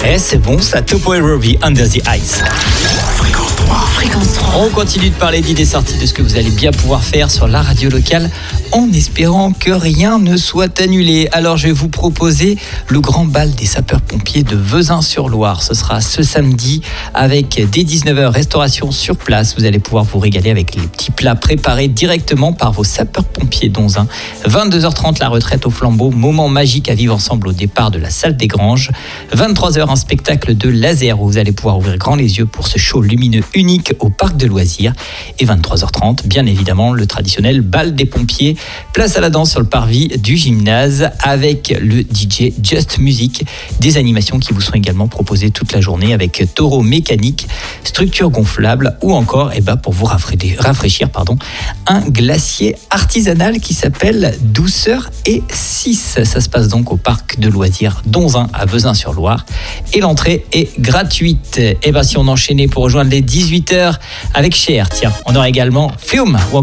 Eh, c'est bon, ça, Topo et Robbie, Under the Ice. Fréquence 3. Fréquence 3. On continue de parler d'idées sorties, de ce que vous allez bien pouvoir faire sur la radio locale, en espérant que rien ne soit annulé. Alors je vais vous proposer le grand bal des sapeurs-pompiers de Vezin-sur-Loire. Ce sera ce samedi avec dès 19h restauration sur place. Vous allez pouvoir vous régaler avec les petits plats préparés directement par vos sapeurs-pompiers d'Onzin. 22h30 la retraite au flambeau, moment magique à vivre ensemble au départ de la salle des Granges. 23h un spectacle de laser où vous allez pouvoir ouvrir grand les yeux pour ce show lumineux unique au parc de loisirs. Et 23h30, bien évidemment, le traditionnel bal des pompiers. Place à la danse sur le parvis du gymnase avec le DJ Just Music. Des animations qui vous sont également proposées toute la journée avec taureau mécanique, structure gonflable ou encore, pour vous rafraîchir, un glacier artisanal qui s'appelle Douceur et 6. Ça se passe donc au parc de loisirs d'Onzin à Vezin-sur-Loire. Et l'entrée est gratuite. Et si on enchaînait pour rejoindre les 18h avec Cher, tiens, on aura également Fiume.